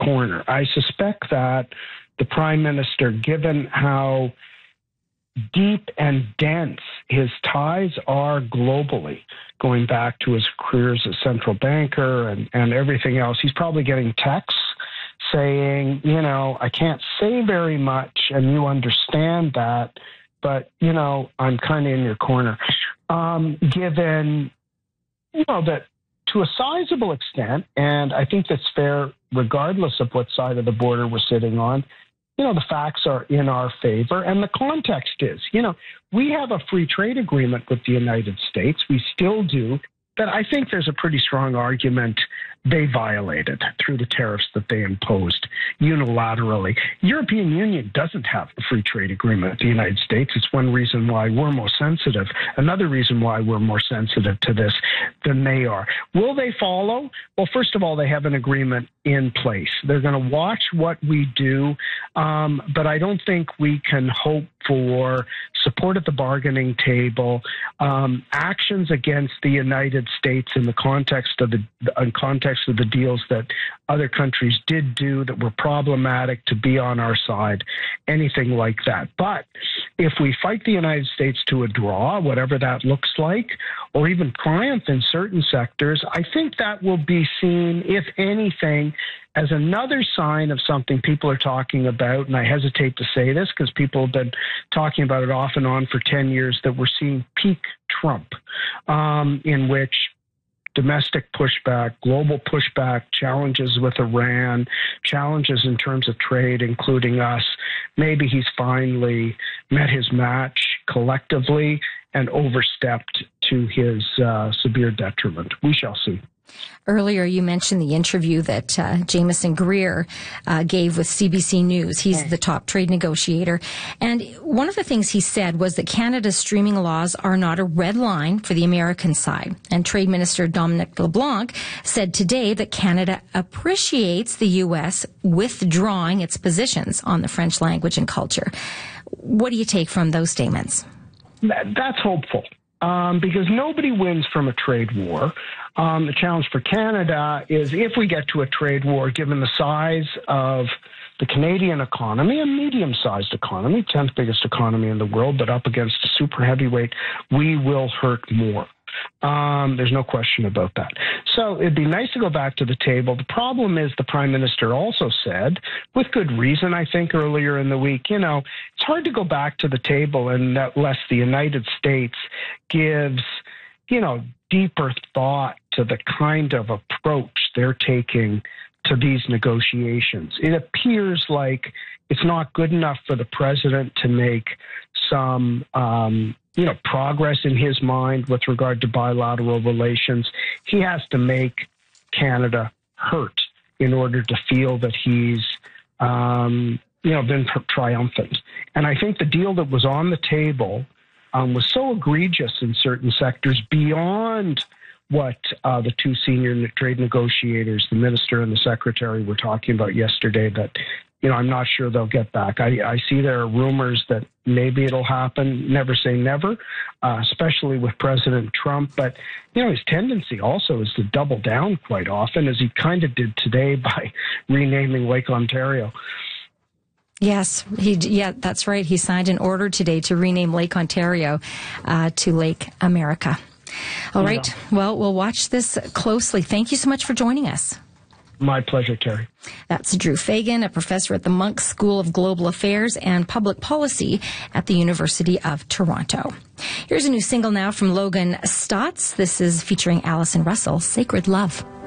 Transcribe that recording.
corner. I suspect that the Prime Minister, given how deep and dense his ties are globally, going back to his career as a central banker and everything else, he's probably getting texts saying, I can't say very much and you understand that, but, I'm kind of in your corner. Given, that to a sizable extent, and I think that's fair regardless of what side of the border we're sitting on, the facts are in our favor. And the context is, we have a free trade agreement with the United States. We still do. But I think there's a pretty strong argument they violated through the tariffs that they imposed unilaterally. European Union doesn't have a free trade agreement with the United States. It's one reason why we're more sensitive. Another reason why we're more sensitive to this than they are. Will they follow? Well, first of all, they have an agreement in place. They're going to watch what we do, but I don't think we can hope for support at the bargaining table, actions against the United States in the context of the deals that other countries did do that were problematic to be on our side, anything like that. But if we fight the United States to a draw, whatever that looks like, or even triumph in certain sectors, I think that will be seen, if anything, as another sign of something people are talking about, and I hesitate to say this because people have been talking about it off and on for 10 years, that we're seeing peak Trump, in which domestic pushback, global pushback, challenges with Iran, challenges in terms of trade, including us. Maybe he's finally met his match collectively and overstepped to his severe detriment. We shall see. Earlier, you mentioned the interview that Jameson Greer gave with CBC News. He's the top trade negotiator. And one of the things he said was that Canada's streaming laws are not a red line for the American side. And Trade Minister Dominic LeBlanc said today that Canada appreciates the U.S. withdrawing its positions on the French language and culture. What do you take from those statements? That's hopeful. Because nobody wins from a trade war. The challenge for Canada is if we get to a trade war, given the size of the Canadian economy, a medium-sized economy, 10th biggest economy in the world, but up against a super heavyweight, we will hurt more. There's no question about that. So it'd be nice to go back to the table. The problem is the Prime Minister also said, with good reason, I think, earlier in the week, it's hard to go back to the table unless the United States gives, deeper thought to the kind of approach they're taking to these negotiations. It appears like it's not good enough for the president to make some progress in his mind with regard to bilateral relations. He has to make Canada hurt in order to feel that he's, been triumphant. And I think the deal that was on the table was so egregious in certain sectors beyond what the two senior trade negotiators, the minister and the secretary, were talking about yesterday, that I'm not sure they'll get back. I see there are rumors that maybe it'll happen. Never say never, especially with President Trump. But, his tendency also is to double down quite often, as he kind of did today by renaming Lake Ontario. Yes, that's right. He signed an order today to rename Lake Ontario to Lake America. All right. Well, we'll watch this closely. Thank you so much for joining us. My pleasure, Terry. That's Drew Fagan, a professor at the Munk School of Global Affairs and Public Policy at the University of Toronto. Here's a new single now from Logan Stotts. This is featuring Alison Russell, Sacred Love.